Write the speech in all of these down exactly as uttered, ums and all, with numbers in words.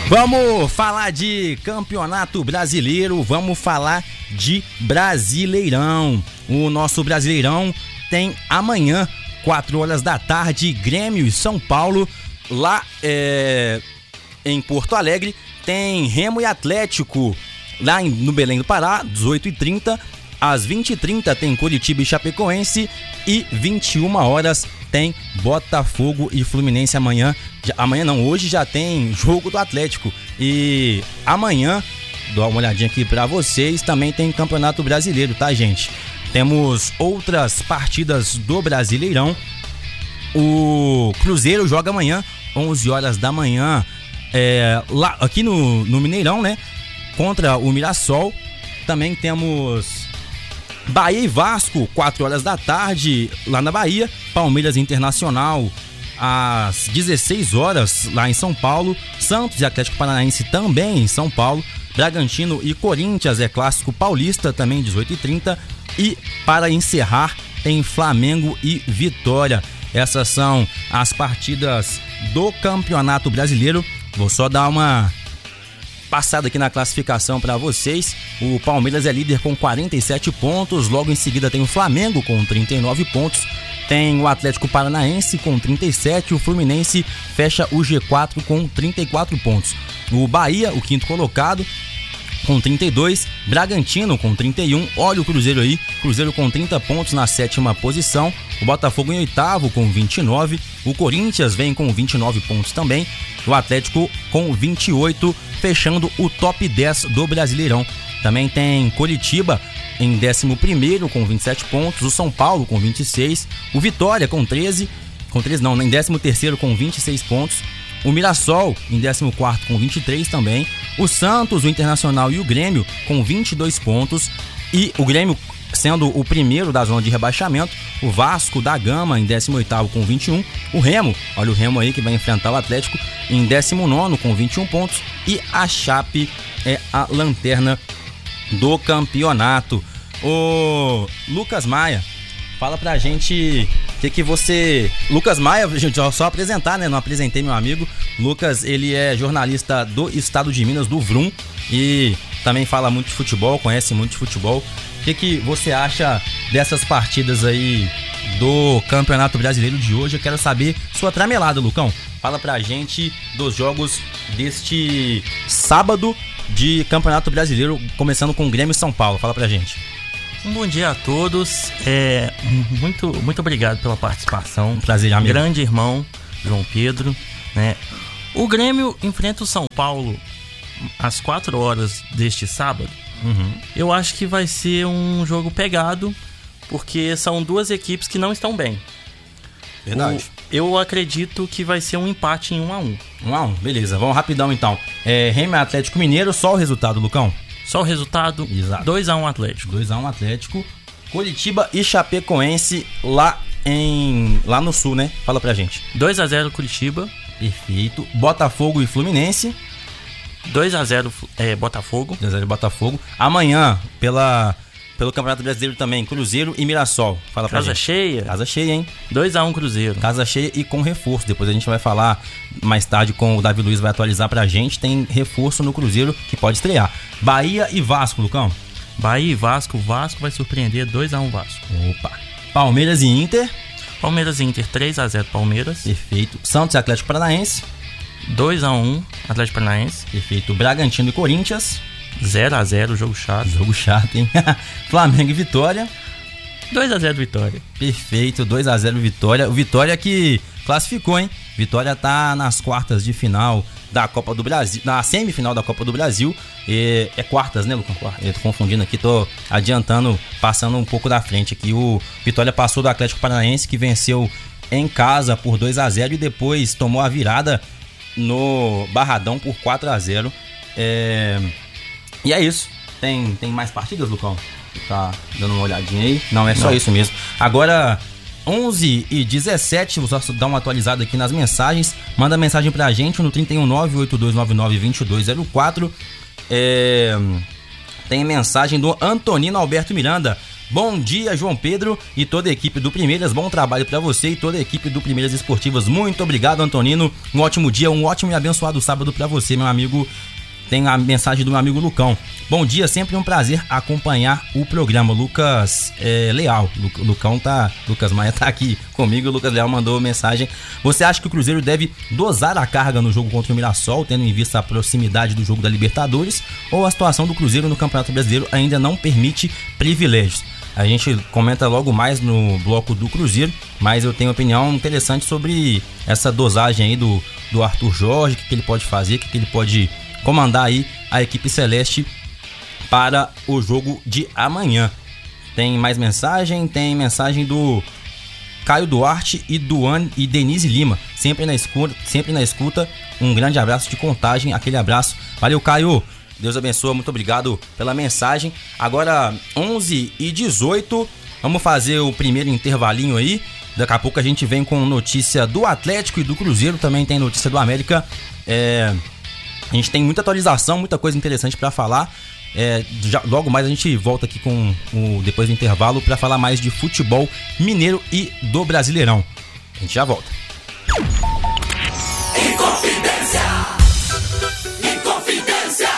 Vamos falar de Campeonato Brasileiro, vamos falar de Brasileirão. O nosso Brasileirão tem amanhã, quatro horas da tarde, Grêmio e São Paulo. Lá é, em Porto Alegre tem Remo e Atlético. Lá em, no Belém do Pará, dezoito e trinta. Às vinte e trinta tem Curitiba e Chapecoense. E vinte e uma horas tem Botafogo e Fluminense amanhã. Já, amanhã não, hoje já tem jogo do Atlético. E amanhã, dou uma olhadinha aqui pra vocês, também tem Campeonato Brasileiro, tá, gente? Temos outras partidas do Brasileirão. O Cruzeiro joga amanhã, onze horas da manhã, é, lá, aqui no, no Mineirão, né? Contra o Mirassol. Também temos Bahia e Vasco, quatro horas da tarde, lá na Bahia. Palmeiras Internacional, às dezesseis horas, lá em São Paulo. Santos e Atlético Paranaense também em São Paulo. Bragantino e Corinthians é clássico paulista, também dezoito e trinta. E para encerrar, tem Flamengo e Vitória. Essas são as partidas do Campeonato Brasileiro. Vou só dar uma passada aqui na classificação para vocês. O Palmeiras é líder com quarenta e sete pontos. Logo em seguida tem o Flamengo com trinta e nove pontos. Tem o Atlético Paranaense com trinta e sete. O Fluminense fecha o G quatro com trinta e quatro pontos. O Bahia, o quinto colocado, com trinta e dois. Bragantino com trinta e um. Olha o Cruzeiro aí. Cruzeiro com trinta pontos na sétima posição. O Botafogo em oitavo com vinte e nove. O Corinthians vem com vinte e nove pontos também. O Atlético com vinte e oito, fechando o top dez do Brasileirão. Também tem Curitiba em décimo primeiro com vinte e sete pontos. O São Paulo com vinte e seis. O Vitória com treze. Com treze não, em décimo terceiro com vinte e seis pontos. O Mirassol em décimo quarto com vinte e três também. O Santos, o Internacional e o Grêmio com vinte e dois pontos. E o Grêmio sendo o primeiro da zona de rebaixamento. O Vasco da Gama em décimo oitavo com vinte e um. O Remo, olha o Remo aí que vai enfrentar o Atlético, em décimo nono com vinte e um pontos. E a Chape é a lanterna do campeonato. O Lucas Maia, fala pra gente o que, que você... Lucas Maia, gente, só apresentar, né? Não apresentei meu amigo. Lucas, ele é jornalista do estado de Minas, do Vroom, e também fala muito de futebol, conhece muito de futebol. O que, que você acha dessas partidas aí do Campeonato Brasileiro de hoje? Eu quero saber sua tramelada, Lucão. Fala pra gente dos jogos deste sábado de Campeonato Brasileiro, começando com o Grêmio e São Paulo. Fala pra gente. Um bom dia a todos. É, muito, muito obrigado pela participação. Um prazer, amigo. Grande irmão, João Pedro, né? O Grêmio enfrenta o São Paulo às quatro horas deste sábado. Uhum. Eu acho que vai ser um jogo pegado, porque são duas equipes que não estão bem. Verdade. O, eu acredito que vai ser um empate em um a um. um a um, beleza. Vamos rapidão então. É, Remo e Atlético Mineiro, só o resultado, Lucão? Só o resultado, dois a um Atlético. dois a um Atlético. Curitiba e Chapecoense lá, em, lá no sul, né? Fala pra gente. dois a zero Curitiba. Perfeito. Botafogo e Fluminense. dois a zero é, Botafogo. dois a zero Botafogo. Amanhã, pela, pelo Campeonato Brasileiro também, Cruzeiro e Mirassol. Fala pra Casa gente. cheia. Casa cheia, hein? dois a um Cruzeiro. Casa cheia e com reforço. Depois a gente vai falar mais tarde com o Davi Luiz, vai atualizar pra gente. Tem reforço no Cruzeiro que pode estrear. Bahia e Vasco, Lucão. Bahia e Vasco. Vasco vai surpreender, dois a um Vasco. Opa. Palmeiras e Inter. Palmeiras e Inter, três a zero Palmeiras. Perfeito. Santos e Atlético Paranaense. dois a um Atlético Paranaense. Perfeito. Bragantino e Corinthians. zero a zero, jogo chato. Jogo chato, hein? Flamengo e Vitória. dois a zero Vitória. Perfeito, dois a zero Vitória. O Vitória que classificou, hein? Vitória tá nas quartas de final da Copa do Brasil, na semifinal da Copa do Brasil. E é quartas, né, Lucão? Eu tô confundindo aqui, tô adiantando, passando um pouco da frente aqui. O Vitória passou do Atlético Paranaense, que venceu em casa por dois a zero e depois tomou a virada no Barradão por quatro a zero. É... E é isso. Tem, tem mais partidas, Lucão? Tá dando uma olhadinha aí? Não, é só Não. isso mesmo. Agora, onze e dezessete, vou só dar uma atualizada aqui nas mensagens. Manda mensagem pra gente no trinta e um, nove oito dois nove nove, dois dois zero quatro. É... Tem mensagem do Antonino Alberto Miranda. Bom dia, João Pedro e toda a equipe do Primeiras. Bom trabalho para você e toda a equipe do Primeiras Esportivas. Muito obrigado, Antonino. Um ótimo dia, um ótimo e abençoado sábado para você, meu amigo. Tem a mensagem do meu amigo Lucão. Bom dia, sempre um prazer acompanhar o programa. Lucas é, Leal. Lu, Lucão tá. Lucas Maia tá aqui comigo. O Lucas Leal mandou mensagem. Você acha que o Cruzeiro deve dosar a carga no jogo contra o Mirassol, tendo em vista a proximidade do jogo da Libertadores? Ou a situação do Cruzeiro no Campeonato Brasileiro ainda não permite privilégios? A gente comenta logo mais no bloco do Cruzeiro, mas eu tenho uma opinião interessante sobre essa dosagem aí do, do Arthur Jorge, o que, que ele pode fazer, o que, que ele pode comandar aí a equipe celeste para o jogo de amanhã. Tem mais mensagem, tem mensagem do Caio Duarte e Duane e Denise Lima, sempre na escuta, sempre na escuta. Um grande abraço de Contagem, aquele abraço. Valeu, Caio. Deus abençoe, muito obrigado pela mensagem. Agora onze e dezoito, vamos fazer o primeiro intervalinho aí. Daqui a pouco a gente vem com notícia do Atlético e do Cruzeiro, também tem notícia do América. É... A gente tem muita atualização, muita coisa interessante para falar. É, já, logo mais a gente volta aqui com o depois do intervalo para falar mais de futebol mineiro e do Brasileirão. A gente já volta. Inconfidência, Inconfidência,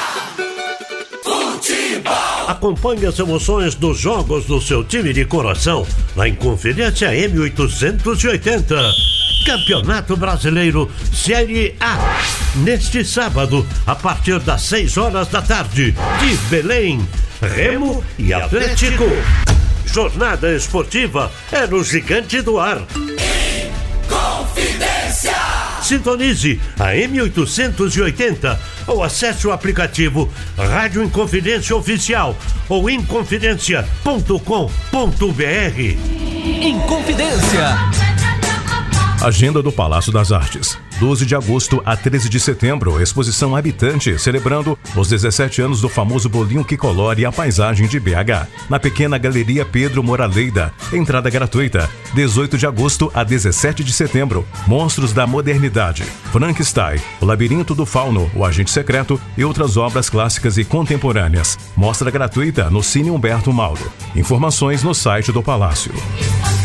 futebol. Acompanhe as emoções dos jogos do seu time de coração na Inconfidência M oitocentos e oitenta. Campeonato Brasileiro Série A. Neste sábado, a partir das seis horas da tarde, de Belém, Remo e Atlético. Jornada esportiva é no Gigante do Ar. Inconfidência. Sintonize a M oitocentos e oitenta ou acesse o aplicativo Rádio Inconfidência Oficial ou inconfidência ponto com ponto b r. Inconfidência. Agenda do Palácio das Artes. doze de agosto a treze de setembro, exposição Habitante, celebrando os dezessete anos do famoso bolinho que colore a paisagem de B H. Na pequena Galeria Pedro Moraleida, entrada gratuita. dezoito de agosto a dezessete de setembro, Monstros da Modernidade, Frankenstein, O Labirinto do Fauno, O Agente Secreto e outras obras clássicas e contemporâneas. Mostra gratuita no Cine Humberto Mauro. Informações no site do Palácio.